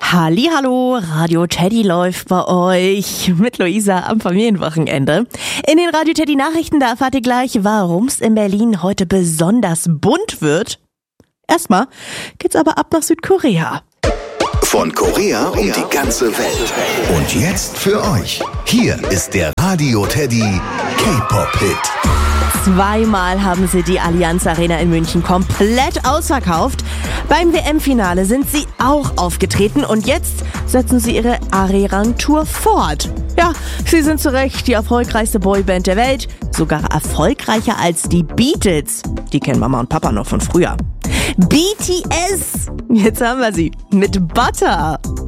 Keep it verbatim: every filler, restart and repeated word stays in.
Hallihallo, Radio Teddy läuft bei euch mit Luisa am Familienwochenende. In den Radio Teddy Nachrichten, da erfahrt ihr gleich, warum es in Berlin heute besonders bunt wird. Erstmal geht's aber ab nach Südkorea. Von Korea um die ganze Welt. Und jetzt für euch. Hier ist der Radio Teddy K-Pop-Hit. Zweimal haben sie die Allianz Arena in München komplett ausverkauft. Beim W M-Finale sind sie auch aufgetreten und jetzt setzen sie ihre Arirang-Tour fort. Ja, sie sind zu Recht die erfolgreichste Boyband der Welt, sogar erfolgreicher als die Beatles. Die kennen Mama und Papa noch von früher. B T S, jetzt haben wir sie mit Butter.